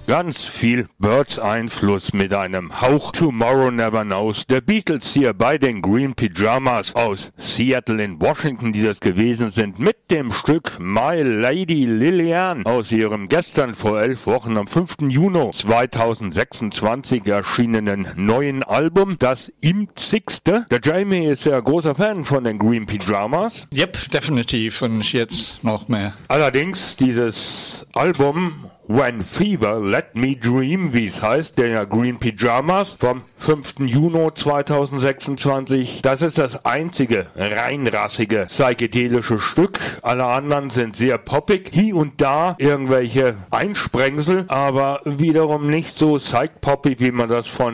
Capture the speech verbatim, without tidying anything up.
ganz viel Birds-Einfluss mit einem Hauch Tomorrow Never Knows. Der Beatles hier bei den Green Pyjamas aus Seattle in Washington, die das gewesen sind, mit dem Stück My Lady Lillian aus ihrem gestern vor elf Wochen am fünften Juni zweitausendsechsundzwanzig erschienenen neuen Album, das imzigste. Der Jamie ist ja großer Fan von den Green Pyjamas. Yep, definitiv, und jetzt noch mehr. Allerdings dieses Album When Fever Let Me Dream, wie es heißt, der Green Pyjamas vom fünften Juni zweitausendsechsundzwanzig, das ist das einzige reinrassige psychedelische Stück. Alle anderen sind sehr poppig, hier und da irgendwelche Einsprengsel, aber wiederum nicht so psych-poppig, wie man das von